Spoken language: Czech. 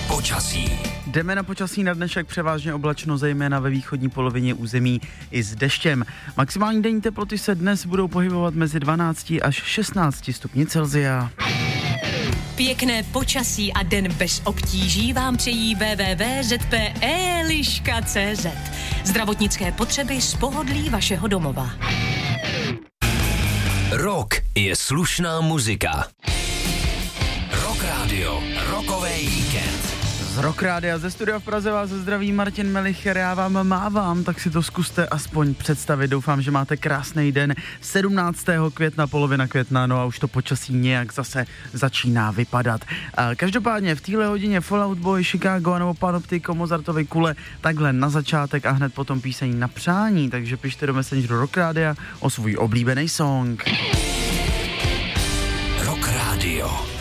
Počasí. Jdeme na počasí na dnešek, převážně oblačno, zejména ve východní polovině území i s deštěm. Maximální denní teploty se dnes budou pohybovat mezi 12 až 16 stupni Celsia. Pěkné počasí a den bez obtíží vám přejí www.zpe.liška.cz. Zdravotnické potřeby z pohodlí vašeho domova. Rock je slušná muzika. Rock Radio, rokový víkend. Z Rock Rádia ze studia v Praze vás zdraví Martin Melicher, já vám mávám, tak si to zkuste aspoň představit. Doufám, že máte krásný den. 17. května, polovina května, no a už to počasí nějak zase začíná vypadat. Každopádně v téhle hodině Fallout Boy, Chicago nebo Panoptiko, Mozartovy kule, takhle na začátek a hned potom píseň na přání, takže pište do Messengeru Rock Rádia o svůj oblíbený song. Rock Radio.